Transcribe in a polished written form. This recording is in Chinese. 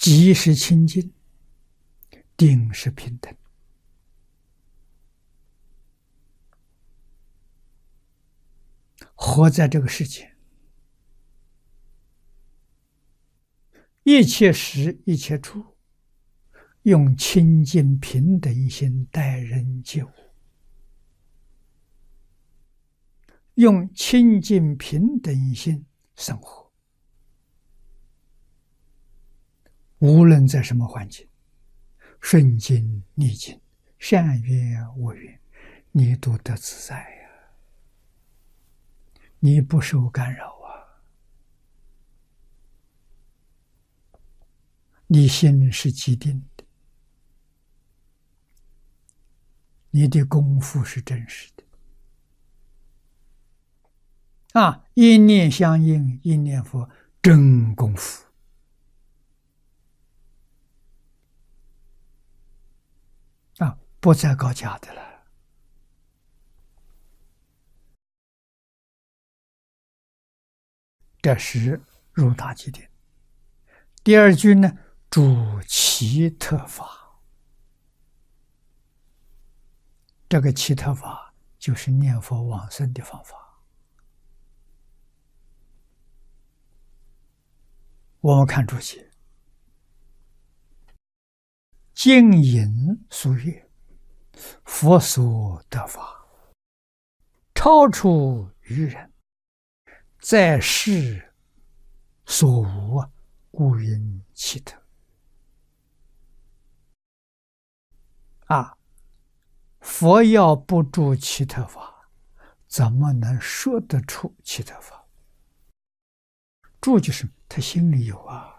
即是清净，定是平等。活在这个世界，一切时一切处，用清净平等心待人接物，用清净平等心生活。无论在什么环境，顺境逆境，善缘恶缘，你都得自在呀，你不受干扰啊，你心是寂定的，你的功夫是真实的啊！一念相应，一念佛，真功夫啊，不再搞假的了。这是入大寂定。第二句呢，主奇特法。这个奇特法就是念佛往生的方法。我们看注解：净隐俗月，佛所得法，超出于人，在世所无，故云奇特。佛要不住奇特法，怎么能说得出奇特法？住就是他心里有啊。